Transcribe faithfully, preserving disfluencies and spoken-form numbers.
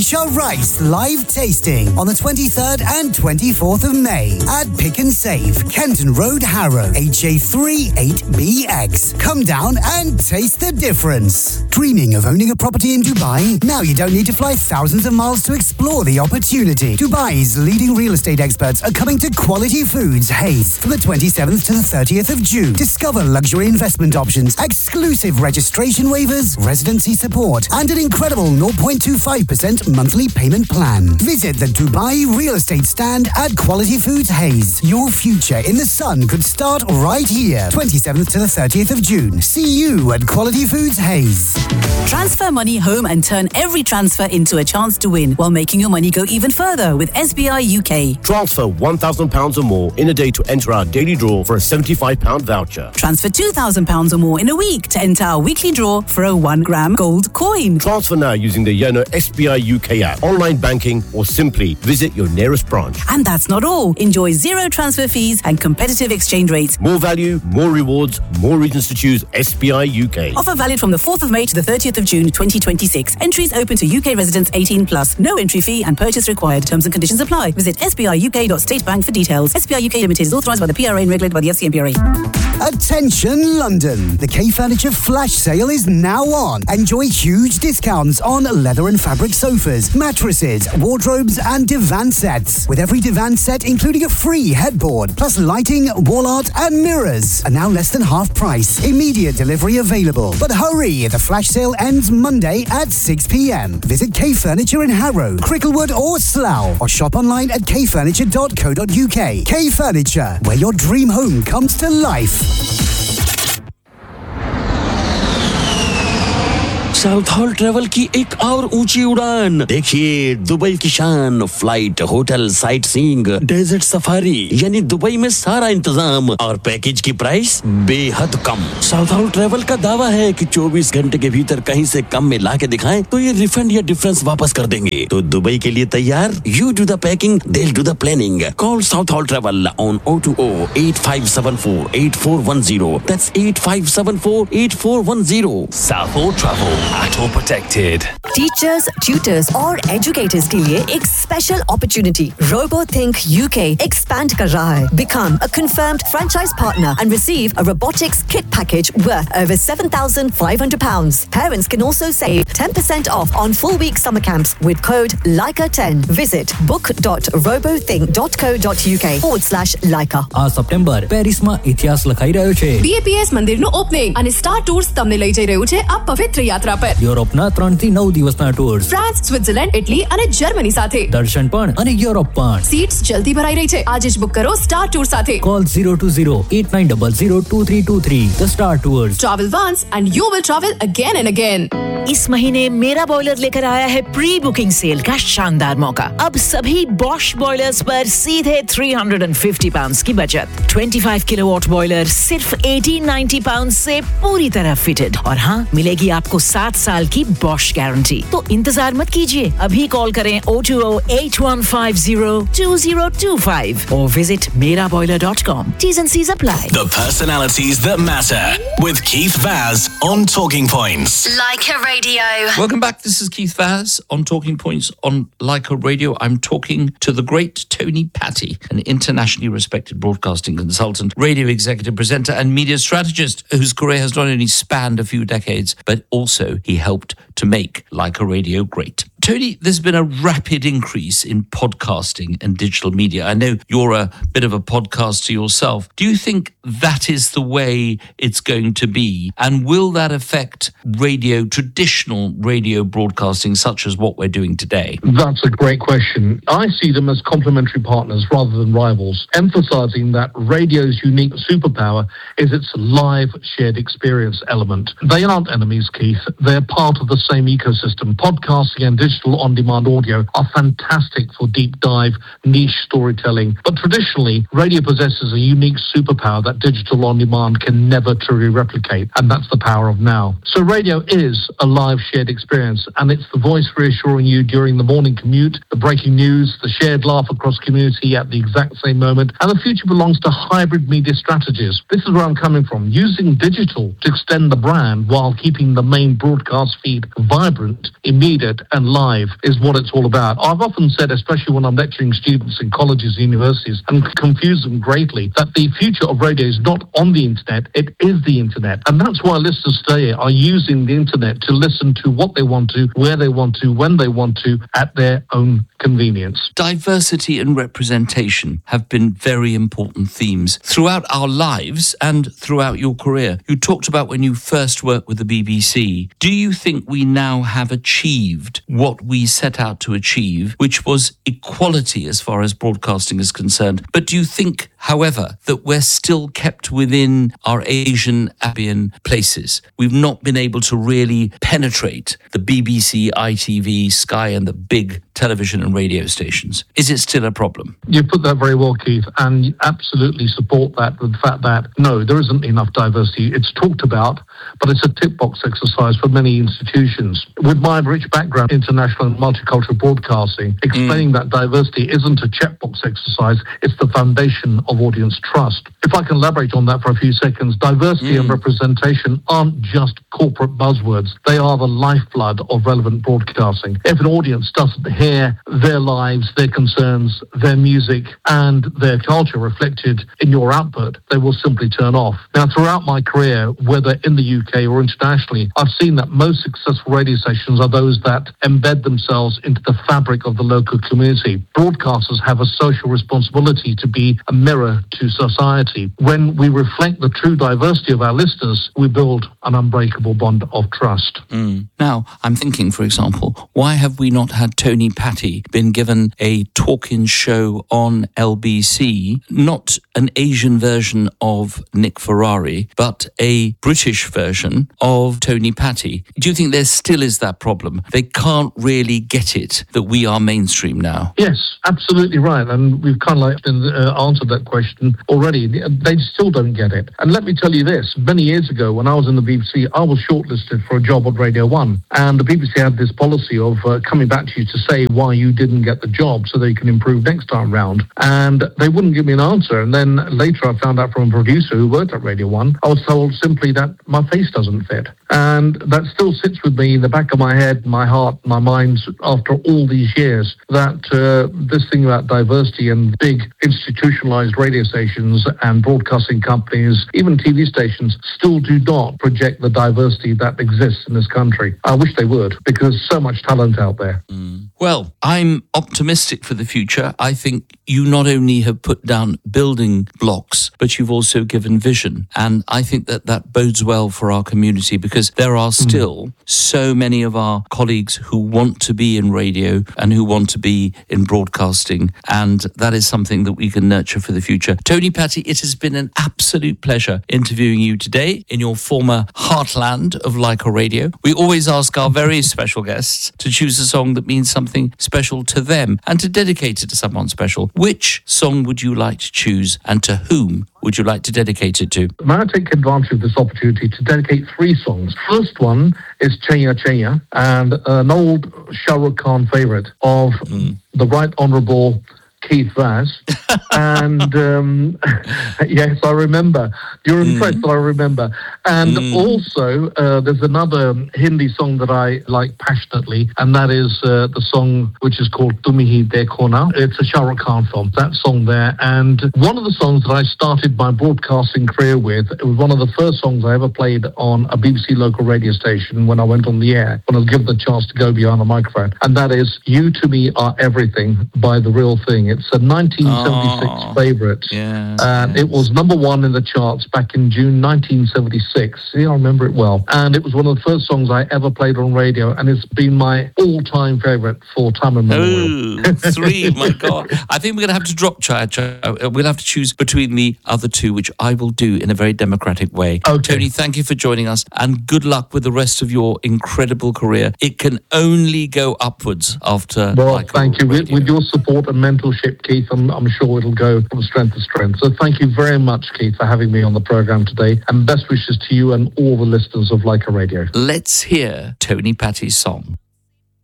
Future Rice live tasting on the twenty-third and twenty-fourth of May at Pick and Save, Kenton Road, Harrow, H A three eight B X. Come down and taste the difference. Dreaming of owning a property in Dubai? Now you don't need to fly thousands of miles to explore the opportunity. Dubai's leading real estate experts are coming to Quality Foods Hayes from the twenty-seventh to the thirtieth of June. Discover luxury investment options, exclusive registration waivers, residency support, and an incredible zero point two five percent monthly payment plan. Visit the Dubai Real Estate Stand at Quality Foods Hayes. Your future in the sun could start right here. twenty-seventh to the thirtieth of June. See you at Quality Foods Hayes. Transfer money home and turn every transfer into a chance to win while making your money go even further with S B I U K. Transfer one thousand pounds or more in a day to enter our daily draw for a seventy-five pounds voucher. Transfer two thousand pounds or more in a week to enter our weekly draw for a one gram gold coin. Transfer now using the Yono S B I U K app, online banking, or simply visit your nearest branch. And that's not all. Enjoy zero transfer fees and competitive exchange rates. More value, more rewards, more reasons to choose S B I U K. Offer valid from the fourth of May to the thirtieth of June twenty twenty-six. Entries open to U K residents eighteen plus. No entry fee and purchase required. Terms and conditions apply. Visit S B I U K dot state bank for details. S B I U K Limited is authorised by the P R A and regulated by the F C M P R A. Attention London! The K Furniture flash sale is now on. Enjoy huge discounts on leather and fabric sofas, mattresses, wardrobes and divan sets. With every divan set including a free headboard, plus lighting, wall art and mirrors. Are now less than half price. Immediate delivery available. But hurry! The flash sale ends Monday at six p.m. Visit K Furniture in Harrow, Cricklewood or Slough. Or shop online at k furniture dot co dot u k. K Furniture, where your dream home comes to life. South hall travel की एक और ऊंची उड़ान देखिए Dubai की शान flight hotel sight seeing desert safari यानी Dubai में सारा इंतजाम और पैकेज की प्राइस बेहद कम साउथ हॉल ट्रेवल का दावा है कि चौबीस घंटे के भीतर कहीं से कम में लाके दिखाएं तो ये रिफंड या डिफरेंस वापस कर देंगे तो दुबई के लिए तैयार you do the packing they will do the planning call south hall travel on oh two oh eight five seven four eight four one zero that's eight five seven four eight four one zero South Hall Travel at all protected. Teachers, tutors और educators के लिए एक special opportunity. RoboThink U K expand कर रहा है. Become a confirmed franchise partner and receive a robotics kit package worth over seven thousand five hundred pounds. Parents can also save ten percent off on full week summer camps with code Laika ten. Visit book dot robothink dot co dot u k forward slash Laika. આ September પેરિસમાં ઇતિહાસ લખાઈ રહ્યો છે. B A P S મંદિરનું opening અને star tours તમને લઈ જઈ રહ્યું છે આ પવિત્ર યાત્રા પર. યુરોપના ત્રણ થી નવ દિવસના ટૂર્સ ફ્રાન્સ, સ્વિટ્ઝરલેન્ડ, ઇટલી અને જર્મની સાથે. દર્શન પણ અને યુરોપ પણ. સીટ્સ જલ્દી ભરાઈ રહી છે. આજે જ બુક કરો સ્ટાર ટૂર સાથે. Call zero two zero eight nine zero zero two three two three. The Star Tours. Travel once and you will travel again and again. इस महीने मेरा बॉयलर लेकर आया है प्री बुकिंग सेल का शानदार मौका. अब सभी बॉश बॉयलर्स पर सीधे three hundred fifty pounds की बचत. twenty-five kilowatt बॉयलर सिर्फ eighteen ninety pounds से पूरी तरह फिटेड. और हाँ, मिलेगी आपको सात साल की बॉश गारंटी. तो इंतजार मत कीजिए. अभी कॉल करें oh two oh eight one five zero two zero two five or visit mera boiler dot com. T's and C's apply. The personalities that matter with Keith Vaz on Talking Points. Leica Radio. Welcome back. This is Keith Vaz on Talking Points on Leica Radio. I'm talking to the great Tony Patty, an internationally respected broadcasting consultant, radio executive, presenter, and media strategist whose career has not only spanned a few decades, but also he helped to make Leica Radio great. Tony, there's been a rapid increase in podcasting and digital media. I know you're a bit of a podcaster yourself. Do you think that is the way it's going to be? And will that affect radio, traditional radio broadcasting, such as what we're doing today? That's a great question. I see them as complementary partners rather than rivals, emphasizing that radio's unique superpower is its live shared experience element. They aren't enemies, Keith. They're part of the same ecosystem. Podcasting and digital on-demand audio are fantastic for deep dive, niche storytelling. But traditionally, radio possesses a unique superpower that digital on-demand can never truly replicate, and that's the power of now. So radio is a live shared experience, and it's the voice reassuring you during the morning commute, the breaking news, the shared laugh across community at the exact same moment, and the future belongs to hybrid media strategies. This is where I'm coming from, using digital to extend the brand while keeping the main broadcast feed vibrant, immediate, and live live is what it's all about. I've often said, especially when I'm lecturing students in colleges and universities, and confuse them greatly, that the future of radio is not on the internet, it is the internet. And that's why listeners today are using the internet to listen to what they want to, where they want to, when they want to, at their own convenience. Diversity and representation have been very important themes throughout our lives and throughout your career. You talked about when you first worked with the B B C. Do you think we now have achieved what we set out to achieve, which was equality as far as broadcasting is concerned? But do you think, however, that we're still kept within our Asian Arabian places? We've not been able to really penetrate the B B C, I T V, Sky and the big television and radio stations. Is it still a problem? You put that very well, Keith, and you absolutely support that with the fact that, no, there isn't enough diversity. It's talked about, but it's a tick box exercise for many institutions. With my rich background in international and multicultural broadcasting, explaining mm. that diversity isn't a checkbox exercise, it's the foundation of audience trust. If I can elaborate on that for a few seconds, diversity mm. and representation aren't just corporate buzzwords. They are the lifeblood of relevant broadcasting. If an audience doesn't hear their lives, their concerns, their music and their culture reflected in your output, they will simply turn off. Now, throughout my career, whether in the U K or internationally, I've seen that most successful radio stations are those that embed themselves into the fabric of the local community. Broadcasters have a social responsibility to be a mirror to society. When we reflect the true diversity of our listeners, we build an unbreakable bond of trust. Mm. Now, I'm thinking, for example, why have we not had Tony Patty been given a talk-in show on L B C, not an Asian version of Nick Ferrari, but a British version of Tony Patty? Do you think there still is that problem? They can't really get it that we are mainstream now. Yes, absolutely right. And we've kind of like uh, answered that question already. They still don't get it. And let me tell you this, many years ago when I was in the B B C, I was shortlisted for a job on Radio one. And the B B C had this policy of uh, coming back to you to say why you didn't get the job so they can improve next time round. And they wouldn't give me an answer. And then later I found out from a producer who worked at Radio one, I was told simply that my face doesn't fit. And that still sits with me in the back of my head, my heart, my mind after all these years, that uh, this thing about diversity and big institutionalized radio stations and broadcasting companies, even T V stations, still do not project the diversity that exists in this country. I wish they would, because there's so much talent out there. Mm. Well, I'm optimistic for the future. I think you not only have put down building blocks, but you've also given vision. And I think that that bodes well for our community, because there are still mm. so many of our colleagues who want to be in radio and who want to be in broadcasting. And that is something that we can nurture for the future. Tony Patty, it has been an absolute pleasure interviewing you today in your former heartland of Leica Radio. We always ask our very special guests to choose a song that means something special to them and to dedicate it to someone special. Which song would you like to choose, and to whom would you like to dedicate it to? May I take advantage of this opportunity to dedicate three songs? First one is Chenya Chenya, and an old Shah Rukh Khan favourite of mm. the Right Honourable Keith Vaz. And um, yes, I remember. You're impressed, mm. but I remember. And mm. also, uh, there's another Hindi song that I like passionately, and that is uh, the song which is called Tum Hi Dekho Na. It's a Shah Rukh Khan film, that song there. And one of the songs that I started my broadcasting career with, it was one of the first songs I ever played on a B B C local radio station when I went on the air, when I was given the chance to go behind the microphone. And that is You To Me Are Everything by The Real Thing. It's a nineteen seventy-six oh, favourite. Yes, and yes. It was number one in the charts back in June nineteen seventy-six. See, I remember it well. And it was one of the first songs I ever played on radio, and it's been my all-time favourite for time immemorial. Oh, three, my God. I think we're going to have to drop Chaya Chaya. We'll have to choose between the other two, which I will do in a very democratic way. Okay. Tony, thank you for joining us, and good luck with the rest of your incredible career. It can only go upwards after... Well, like thank you. With, with your support and mentorship, Keith, I'm, I'm sure it'll go from strength to strength. So thank you very much, Keith, for having me on the programme today, and best wishes to you and all the listeners of Leica Radio. Let's hear Tony Patty's song.